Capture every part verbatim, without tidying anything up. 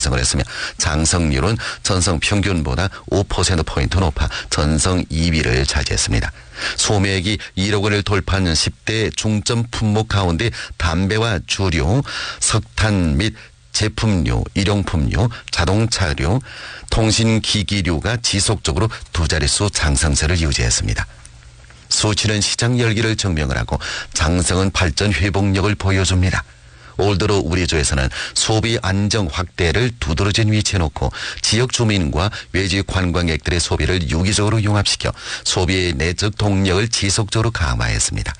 을 했으며 장성률은 전성 평균보다 오 퍼센트포인트 높아 전성 이 위를 차지했습니다. 소매액이 일억 원을 돌파한 십 대 중점 품목 가운데 담배와 주류, 석탄 및 제품류, 일용품류, 자동차류, 통신기기류가 지속적으로 두 자릿수 장상세를 유지했습니다. 수치는 시장 열기를 증명을 하고 장성은 발전 회복력을 보여줍니다. 올 들어 우리 주에서는 소비 안정 확대를 두드러진 위치에 놓고 지역 주민과 외지 관광객들의 소비를 유기적으로 융합시켜 소비의 내적 동력을 지속적으로 강화했습니다.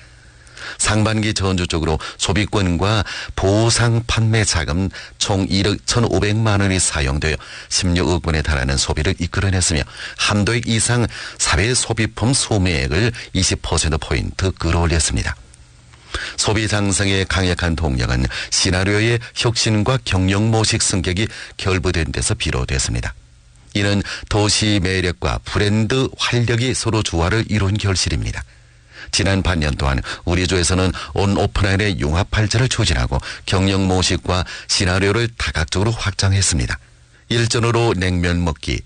상반기 전주적으로 소비권과 보상 판매 자금 총 일억 천오백만 원이 사용되어 십육억 원에 달하는 소비를 이끌어냈으며 한도액 이상 사회 소비품 소매액을 이십 퍼센트포인트 끌어올렸습니다. 소비 장성의 강력한 동력은 시나리오의 혁신과 경영 모식 승격이 결부된 데서 비롯됐습니다. 이는 도시 매력과 브랜드 활력이 서로 조화를 이룬 결실입니다. 지난 반년 동안 우리 주에서는 온 오프라인의 융합 발전을 추진하고 경영 모식과 시나리오를 다각적으로 확장했습니다. 일전으로 냉면 먹기,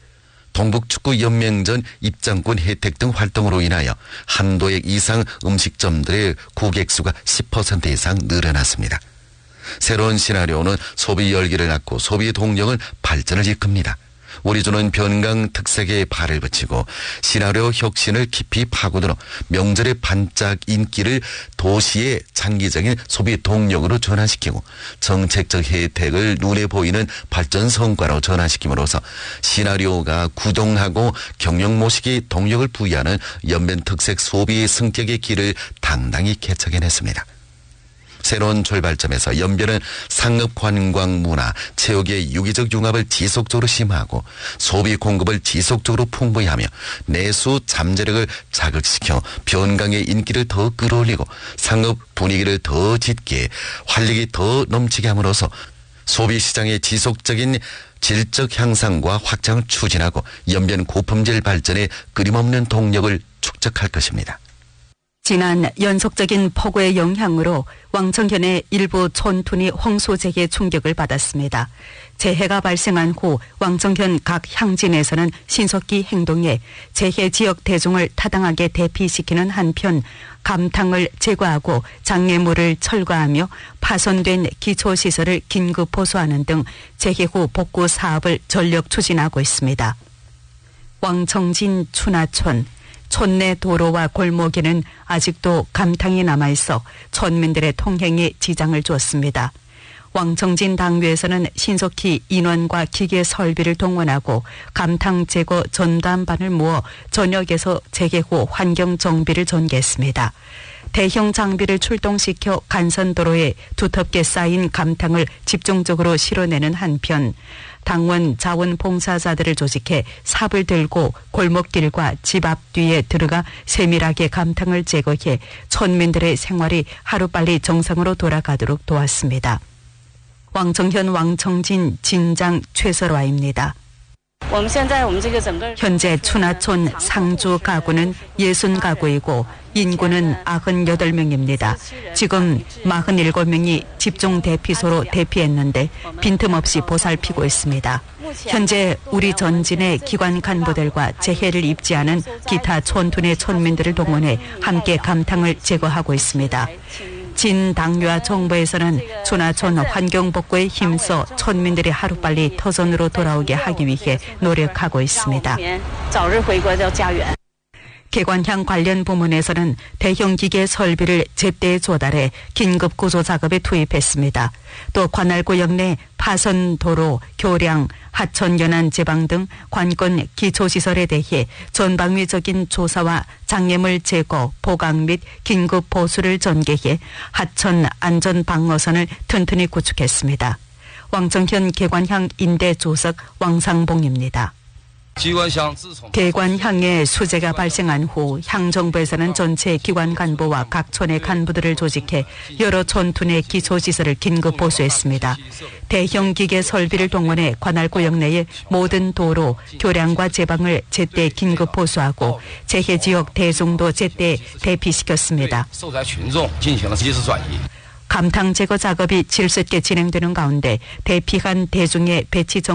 동북축구연맹전 입장권 혜택 등 활동으로 인하여 한도액 이상 음식점들의 고객 수가 십 퍼센트 이상 늘어났습니다. 새로운 시나리오는 소비 열기를 낳고 소비 동력을 발전을 이끕니다. 우리 주는 변강 특색에 발을 붙이고 시나리오 혁신을 깊이 파고들어 명절의 반짝 인기를 도시의 장기적인 소비 동력으로 전환시키고 정책적 혜택을 눈에 보이는 발전 성과로 전환시킴으로써 시나리오가 구동하고 경영 모식이 동력을 부여하는 연변 특색 소비 승격의 길을 당당히 개척해냈습니다. 새로운 출발점에서 연변은 상업 관광 문화, 체육의 유기적 융합을 지속적으로 심화하고 소비 공급을 지속적으로 풍부히 하며 내수 잠재력을 자극시켜 변강의 인기를 더 끌어올리고 상업 분위기를 더 짙게 활력이 더 넘치게 함으로써 소비시장의 지속적인 질적 향상과 확장을 추진하고 연변 고품질 발전에 끊임없는 동력을 축적할 것입니다. 지난 연속적인 폭우의 영향으로 왕청현의 일부 촌tun이 홍수재해 충격을 받았습니다. 재해가 발생한 후 왕청현 각 향진에서는 신속히 행동해 재해 지역 대중을 타당하게 대피시키는 한편 감탕을 제거하고 장애물을 철거하며 파손된 기초시설을 긴급 보수하는 등 재해 후 복구 사업을 전력 추진하고 있습니다. 왕청진 춘하촌 촌내 도로와 골목에는 아직도 감탕이 남아있어 촌민들의 통행에 지장을 주었습니다. 왕청진 당위에서는 신속히 인원과 기계 설비를 동원하고 감탕 제거 전담반을 모아 전역에서 재개 후 환경 정비를 전개했습니다. 대형 장비를 출동시켜 간선도로에 두텁게 쌓인 감탕을 집중적으로 실어내는 한편 당원 자원봉사자들을 조직해 삽을 들고 골목길과 집 앞뒤에 들어가 세밀하게 감탕을 제거해 촌민들의 생활이 하루빨리 정상으로 돌아가도록 도왔습니다. 왕청현 왕청진 진장 최설화입니다. 현재 춘하촌 상주 가구는 육십 가구이고 인구는 구십팔 명입니다. 지금 사십칠 명이 집중 대피소로 대피했는데 빈틈없이 보살피고 있습니다. 현재 우리 전진의 기관 간부들과 재해를 입지하는 기타 촌tun의 촌민들을 동원해 함께 감탕을 제거하고 있습니다. 진 당류와 정부에서는 춘하촌 환경복구에 힘써 촌민들이 하루빨리 터전으로 돌아오게 하기 위해 노력하고 있습니다. 개관향 관련 부문에서는 대형 기계 설비를 제때 조달해 긴급 구조 작업에 투입했습니다. 또 관할구역 내 파선도로, 교량, 하천 연안 제방 등 관건 기초시설에 대해 전방위적인 조사와 장애물 제거, 보강 및 긴급 보수를 전개해 하천 안전방어선을 튼튼히 구축했습니다. 왕청현 개관향 인대조석 왕상봉입니다. 개관향에 수재가 발생한 후 향정부에서는 전체 기관 간부와 각 촌의 간부들을 조직해 여러 촌tun의 기초시설을 긴급 보수했습니다. 대형 기계 설비를 동원해 관할구역 내의 모든 도로, 교량과 제방을 제때 긴급 보수하고 재해 지역 대중도 제때 대피시켰습니다. 감탕 제거 작업이 질서 있게 진행되는 가운데 대피한 대중의 배치 정